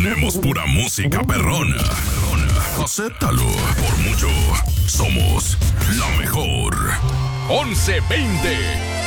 ponemos pura música perrona. Acéptalo. Por mucho, somos la mejor. 1120